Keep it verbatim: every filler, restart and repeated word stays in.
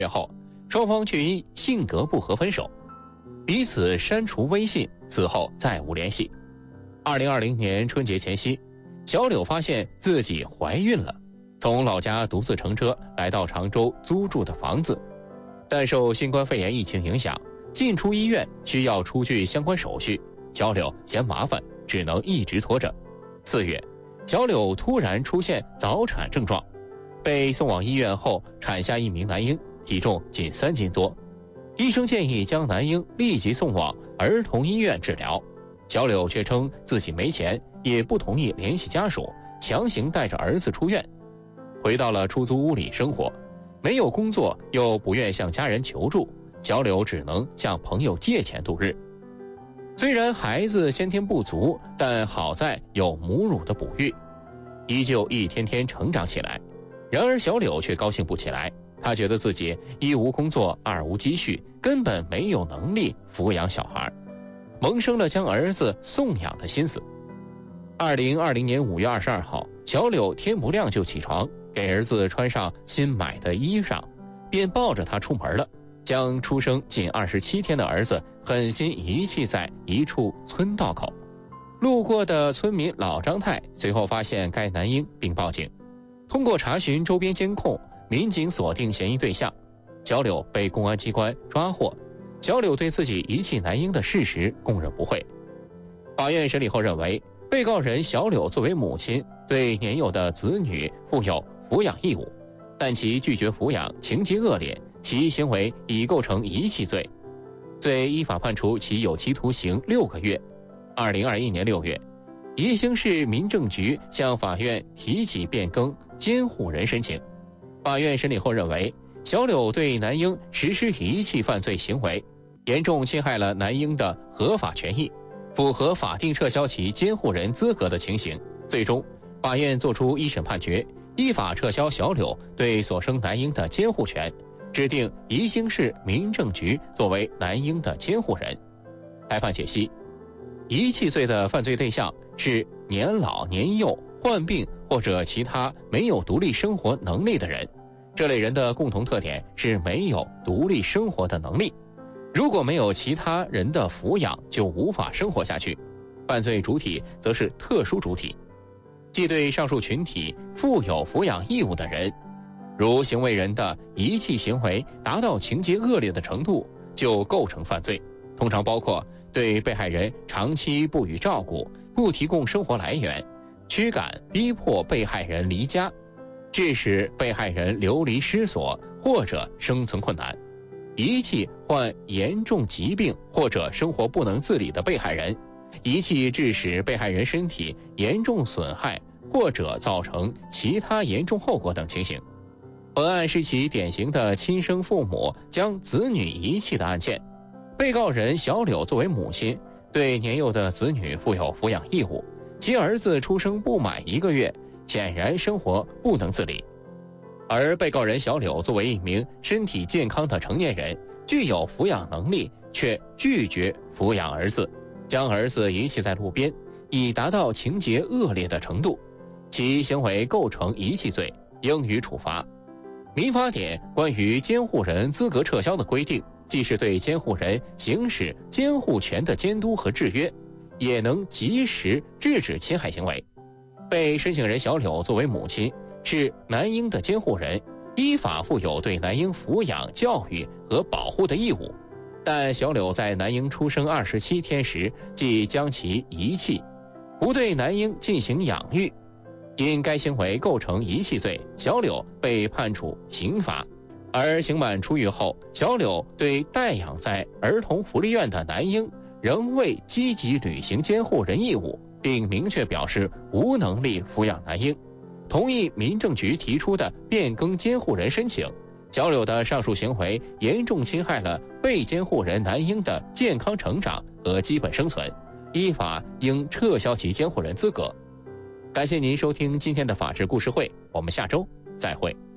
月后，双方却因性格不合分手，彼此删除微信，此后再无联系。二零二零年春节前夕，小柳发现自己怀孕了，从老家独自乘车来到常州租住的房子，但受新冠肺炎疫情影响，进出医院需要出具相关手续，小柳嫌麻烦，只能一直拖着。四月，小柳突然出现早产症状，被送往医院后产下一名男婴，体重仅三斤多。医生建议将男婴立即送往儿童医院治疗，小柳却称自己没钱，也不同意联系家属，强行带着儿子出院。回到了出租屋里生活，没有工作又不愿向家人求助，小柳只能向朋友借钱度日。虽然孩子先天不足，但好在有母乳的哺育，依旧一天天成长起来。然而小柳却高兴不起来，她觉得自己一无工作，二无积蓄，根本没有能力抚养小孩，萌生了将儿子送养的心思。二零二零年五月二十二号，小柳天不亮就起床，给儿子穿上新买的衣裳，便抱着他出门了，将出生仅二十七天的儿子狠心遗弃在一处村道口。路过的村民老张太随后发现该男婴并报警。通过查询周边监控，民警锁定嫌疑对象，小柳被公安机关抓获。小柳对自己遗弃男婴的事实供认不讳。法院审理后认为，被告人小柳作为母亲，对年幼的子女负有抚养义务，但其拒绝抚养情节恶劣，其行为已构成遗弃罪，罪依法判处其有期徒刑六个月。二零二一年六月，宜兴市民政局向法院提起变更监护人申请。法院审理后认为，小柳对男婴实施遗弃犯罪行为，严重侵害了男婴的合法权益，符合法定撤销其监护人资格的情形。最终，法院作出一审判决，依法撤销小柳对所生男婴的监护权，指定宜兴市民政局作为男婴的监护人。开判解析，遗弃罪的犯罪对象是年老年幼、患病或者其他没有独立生活能力的人，这类人的共同特点是没有独立生活的能力，如果没有其他人的抚养，就无法生活下去。犯罪主体则是特殊主体，即对上述群体负有抚养义务的人，如行为人的遗弃行为达到情节恶劣的程度，就构成犯罪，通常包括对被害人长期不予照顾，不提供生活来源，驱赶逼迫被害人离家，致使被害人流离失所或者生存困难，遗弃患严重疾病或者生活不能自理的被害人，遗弃致使被害人身体严重损害或者造成其他严重后果等情形。本案是其典型的亲生父母将子女遗弃的案件。被告人小柳作为母亲，对年幼的子女负有抚养义务，其儿子出生不满一个月，显然生活不能自理。而被告人小柳作为一名身体健康的成年人，具有抚养能力，却拒绝抚养儿子，将儿子遗弃在路边，已达到情节恶劣的程度，其行为构成遗弃罪，应予处罚。民法典关于监护人资格撤销的规定，既是对监护人行使监护权的监督和制约，也能及时制止侵害行为。被申请人小柳作为母亲，是男婴的监护人，依法负有对男婴抚养、教育和保护的义务，但小柳在男婴出生二十七天时即将其遗弃，不对男婴进行养育，因该行为构成遗弃罪，小柳被判处刑罚。而刑满出狱后，小柳对待养在儿童福利院的男婴仍未积极履行监护人义务，并明确表示无能力抚养男婴，同意民政局提出的变更监护人申请。小柳的上述行为严重侵害了被监护人男婴的健康成长和基本生存，依法应撤销其监护人资格。感谢您收听今天的法治故事会，我们下周再会。